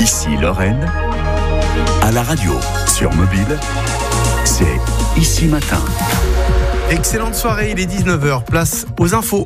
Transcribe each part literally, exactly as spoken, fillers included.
Ici Lorraine, à la radio, sur mobile, c'est Ici Matin. Excellente soirée, il est dix-neuf heures, place aux infos.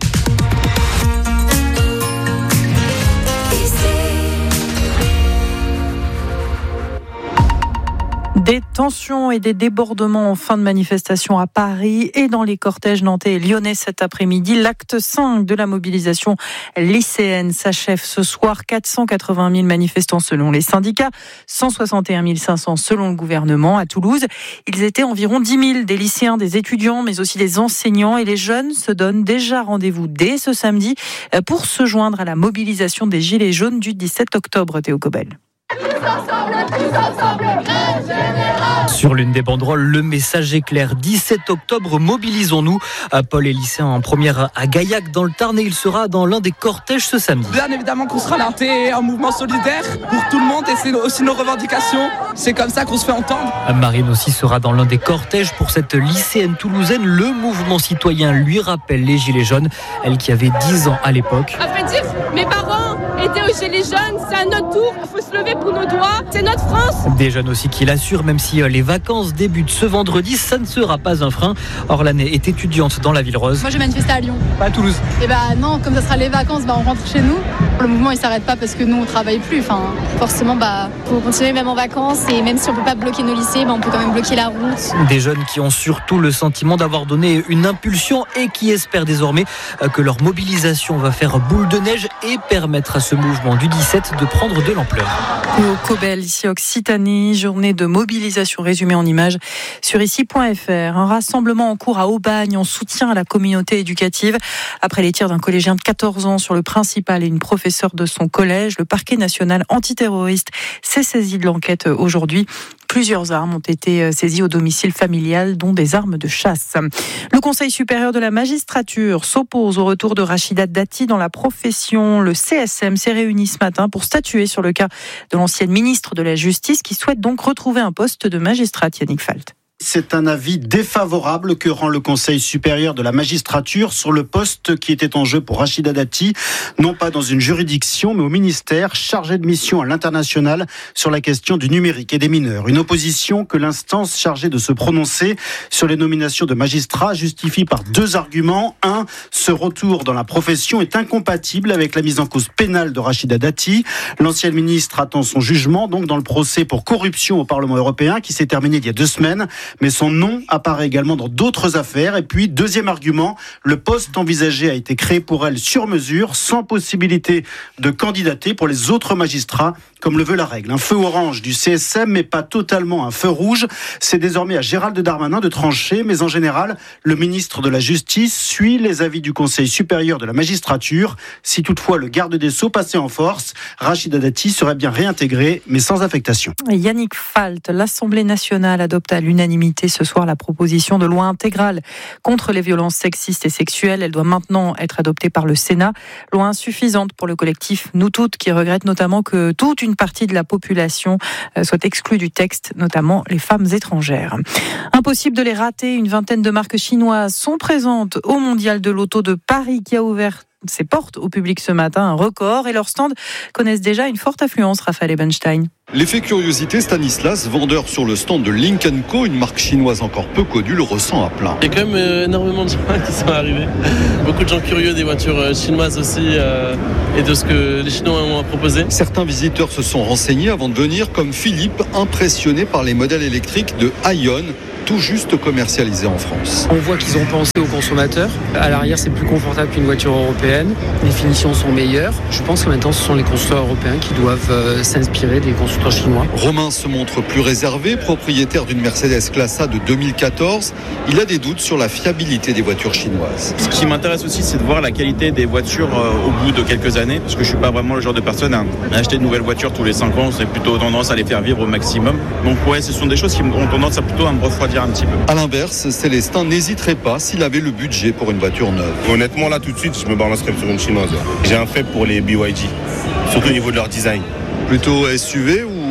Des tensions et des débordements en fin de manifestation à Paris et dans les cortèges nantais et lyonnais cet après-midi. L'acte cinq de la mobilisation lycéenne s'achève ce soir. quatre cent quatre-vingt mille manifestants selon les syndicats, cent soixante et un mille cinq cents selon le gouvernement. À Toulouse, ils étaient environ dix mille, des lycéens, des étudiants, mais aussi des enseignants. Et les jeunes se donnent déjà rendez-vous dès ce samedi pour se joindre à la mobilisation des Gilets jaunes du dix-sept octobre. Théo Cobel. Tous ensemble, tous ensemble, grève générale. Sur l'une des banderoles, le message est clair. dix-sept octobre, mobilisons-nous. Paul est lycéen en première à Gaillac dans le Tarn et il sera dans l'un des cortèges ce samedi. Bien évidemment qu'on sera là. C'est un mouvement solidaire pour tout le monde et c'est aussi nos revendications. C'est comme ça qu'on se fait entendre. Marine aussi sera dans l'un des cortèges pour cette lycéenne toulousaine. Le mouvement citoyen lui rappelle les Gilets jaunes, elle qui avait dix ans à l'époque. À vrai dire, mes parents étaient aux Gilets jaunes, c'est à notre tour, il faut se lever pour nos droits, c'est notre France. Des jeunes aussi qui l'assurent, même si les vacances débutent ce vendredi, ça ne sera pas un frein. Orlane est étudiante dans la Ville Rose. Moi je vais manifester à Lyon. Pas à Toulouse. Et bah non, comme ça sera les vacances, bah on rentre chez nous. Le mouvement il s'arrête pas parce que nous on travaille plus. Enfin, forcément bah faut continuer même en vacances et même si on peut pas bloquer nos lycées, bah on peut quand même bloquer la route. Des jeunes qui ont surtout le sentiment d'avoir donné une impulsion et qui espèrent désormais que leur mobilisation va faire boule de neige et permettre à ce mouvement du dix-sept de prendre de l'ampleur. Au Cobel, ici Occitanie, journée de mobilisation résumée en images sur ici point f r. Un rassemblement en cours à Aubagne en soutien à la communauté éducative. Après les tirs d'un collégien de quatorze ans sur le principal et une professeure de son collège, le parquet national antiterroriste s'est saisi de l'enquête aujourd'hui. Plusieurs armes ont été saisies au domicile familial, dont des armes de chasse. Le Conseil supérieur de la magistrature s'oppose au retour de Rachida Dati dans la profession. Le C S M s'est réuni ce matin pour statuer sur le cas de l'ancienne ministre de la Justice qui souhaite donc retrouver un poste de magistrate. Yannick Falt. C'est un avis défavorable que rend le Conseil supérieur de la magistrature sur le poste qui était en jeu pour Rachida Dati, non pas dans une juridiction, mais au ministère chargé de mission à l'international sur la question du numérique et des mineurs. Une opposition que l'instance chargée de se prononcer sur les nominations de magistrats justifie par deux arguments. Un, ce retour dans la profession est incompatible avec la mise en cause pénale de Rachida Dati. L'ancienne ministre attend son jugement donc dans le procès pour corruption au Parlement européen qui s'est terminé il y a deux semaines. Mais son nom apparaît également dans d'autres affaires. Et puis, deuxième argument, le poste envisagé a été créé pour elle sur mesure, sans possibilité de candidater pour les autres magistrats, comme le veut la règle. Un feu orange du C S M, mais pas totalement un feu rouge. C'est désormais à Gérald Darmanin de trancher, mais en général, le ministre de la Justice suit les avis du Conseil supérieur de la magistrature. Si toutefois le garde des Sceaux passait en force, Rachida Dati serait bien réintégrée, mais sans affectation. Yannick Falt, l'Assemblée nationale adopte à l'unanimité ce soir la proposition de loi intégrale contre les violences sexistes et sexuelles. Elle doit maintenant être adoptée par le Sénat. Loi insuffisante pour le collectif Nous Toutes, qui regrette notamment que toute une partie de la population soit exclue du texte, notamment les femmes étrangères. Impossible de les rater, une vingtaine de marques chinoises sont présentes au Mondial de l'Auto de Paris qui a ouvert ses portes au public ce matin, un record, et leurs stands connaissent déjà une forte affluence. Raphaël Ebenstein. L'effet curiosité, Stanislas, vendeur sur le stand de Lynk and Co, une marque chinoise encore peu connue, le ressent à plein. Il y a quand même euh, énormément de gens qui sont arrivés. Beaucoup de gens curieux des voitures chinoises aussi euh, et de ce que les Chinois ont à proposer. Certains visiteurs se sont renseignés avant de venir, comme Philippe, impressionné par les modèles électriques de Aion, tout juste commercialisés en France. On voit qu'ils ont pensé aux consommateurs. À l'arrière, c'est plus confortable qu'une voiture européenne. Les finitions sont meilleures. Je pense que maintenant, ce sont les constructeurs européens qui doivent euh, s'inspirer des constructeurs chinois. Romain se montre plus réservé, propriétaire d'une Mercedes Classe A de deux mille quatorze. Il a des doutes sur la fiabilité des voitures chinoises. Ce qui m'intéresse aussi, c'est de voir la qualité des voitures euh, au bout de quelques années, parce que je ne suis pas vraiment le genre de personne à acheter de nouvelles voitures tous les cinq ans. C'est plutôt tendance à les faire vivre au maximum. Donc ouais, ce sont des choses qui ont tendance à plutôt à me refroidir un petit peu. A l'inverse, Célestin n'hésiterait pas s'il avait le budget pour une voiture neuve. Honnêtement, là, tout de suite, je me balancerais sur une chinoise. J'ai un fait pour les B Y D, surtout au niveau de leur design. Plutôt S U V ou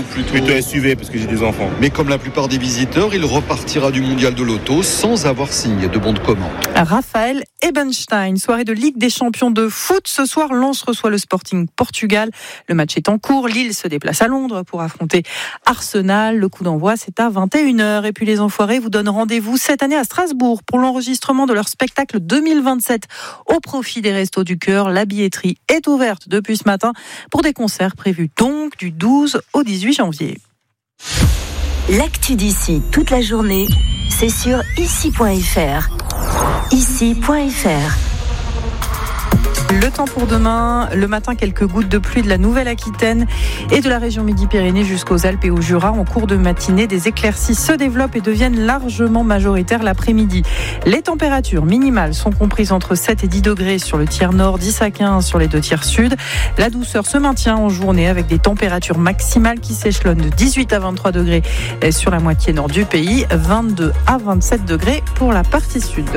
plutôt... Plutôt S U V parce que j'ai des enfants. Mais comme la plupart des visiteurs, il repartira du mondial de l'auto sans avoir signé de bon de commande. Raphaël Ebenstein, soirée de Ligue des champions de foot. Ce soir, Lens reçoit le Sporting Portugal. Le match est en cours. Lille se déplace à Londres pour affronter Arsenal. Le coup d'envoi, c'est à vingt et une heures. Et puis les Enfoirés vous donnent rendez-vous cette année à Strasbourg pour l'enregistrement de leur spectacle deux mille vingt-sept au profit des Restos du Cœur. La billetterie est ouverte depuis ce matin pour des concerts prévus donc du douze au dix-huit janvier. L'actu d'ici toute la journée, c'est sur ici point f r. ici point f r. Le temps pour demain, le matin, quelques gouttes de pluie de la Nouvelle-Aquitaine et de la région Midi-Pyrénées jusqu'aux Alpes et au Jura. En cours de matinée, des éclaircies se développent et deviennent largement majoritaires l'après-midi. Les températures minimales sont comprises entre sept et dix degrés sur le tiers nord, dix à quinze sur les deux tiers sud. La douceur se maintient en journée avec des températures maximales qui s'échelonnent de dix-huit à vingt-trois degrés sur la moitié nord du pays, vingt-deux à vingt-sept degrés pour la partie sud.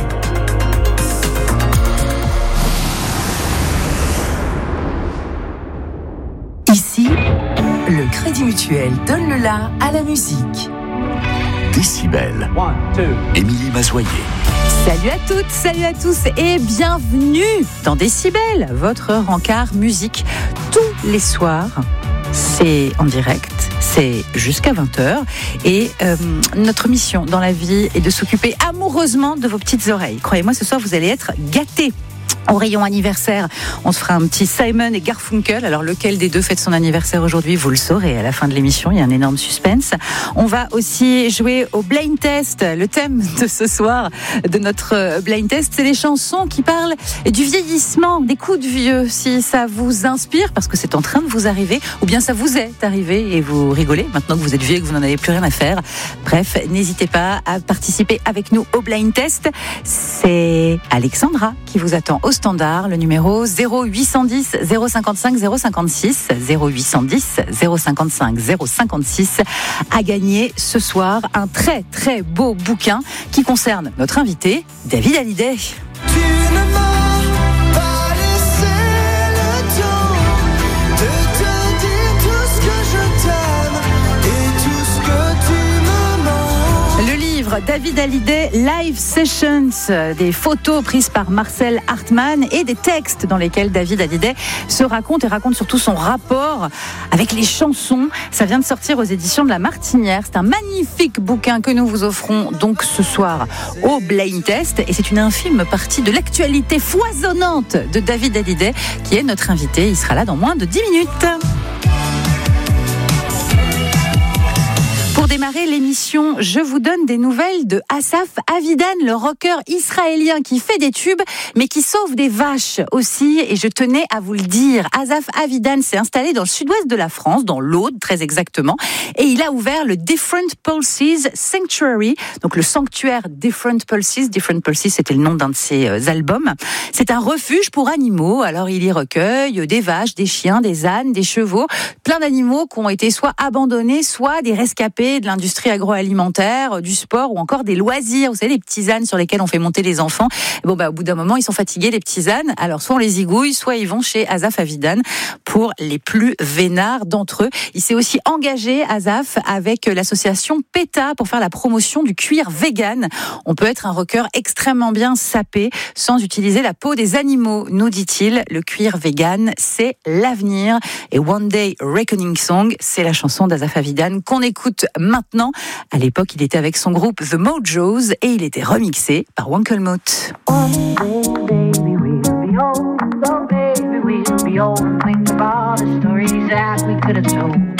Ici, le Crédit Mutuel donne le la à la musique. Décibel. Émilie Mazoyer. Salut à toutes, salut à tous et bienvenue dans Décibel, votre rencard musique tous les soirs. C'est en direct, c'est jusqu'à vingt heures et euh, notre mission dans la vie est de s'occuper amoureusement de vos petites oreilles. Croyez-moi, ce soir vous allez être gâtés. Au rayon anniversaire, on se fera un petit Simon et Garfunkel. Alors lequel des deux fête son anniversaire aujourd'hui, vous le saurez à la fin de l'émission, il y a un énorme suspense. On va aussi jouer au blind test. Le thème de ce soir de notre blind test, c'est les chansons qui parlent du vieillissement, des coups de vieux. Si ça vous inspire, parce que c'est en train de vous arriver, ou bien ça vous est arrivé et vous rigolez maintenant que vous êtes vieux et que vous n'en avez plus rien à faire. Bref, n'hésitez pas à participer avec nous au blind test. C'est Alexandra qui vous attend au standard, le numéro zéro huit cent dix zéro cinquante-cinq zéro cinquante-six, zéro huit cent dix zéro cinquante-cinq zéro cinquante-six, à gagner ce soir un très très beau bouquin qui concerne notre invité, David Hallyday. David Hallyday Live Sessions, des photos prises par Marcel Hartmann et des textes dans lesquels David Hallyday se raconte et raconte surtout son rapport avec les chansons. Ça vient de sortir aux éditions de La Martinière. C'est un magnifique bouquin que nous vous offrons donc ce soir au Blind Test et c'est une infime partie de l'actualité foisonnante de David Hallyday qui est notre invité. Il sera là dans moins de dix minutes. Pour démarrer l'émission, je vous donne des nouvelles de Asaf Avidan, le rocker israélien qui fait des tubes, mais qui sauve des vaches aussi. Et je tenais à vous le dire, Asaf Avidan s'est installé dans le sud-ouest de la France, dans l'Aude très exactement, et il a ouvert le Different Pulses Sanctuary, donc le sanctuaire Different Pulses. Different Pulses, c'était le nom d'un de ses albums. C'est un refuge pour animaux. Alors il y recueille des vaches, des chiens, des ânes, des chevaux, plein d'animaux qui ont été soit abandonnés, soit des rescapés de l'industrie agroalimentaire, du sport ou encore des loisirs. Vous savez, les petits ânes sur lesquels on fait monter les enfants. Et bon, bah, au bout d'un moment, ils sont fatigués, les petits ânes. Alors, soit on les zigouille, soit ils vont chez Asaf Avidan pour les plus vénards d'entre eux. Il s'est aussi engagé, Asaf, avec l'association PETA pour faire la promotion du cuir vegan. On peut être un rocker extrêmement bien sapé sans utiliser la peau des animaux, nous dit-il. Le cuir vegan, c'est l'avenir. Et One Day Reckoning Song, c'est la chanson d'Asaf Avidan qu'on écoute maintenant. À l'époque, il était avec son groupe The Mojos et il était remixé par Wankelmout. One day we will be old, oh baby we'll be old, think about the stories that we could have told.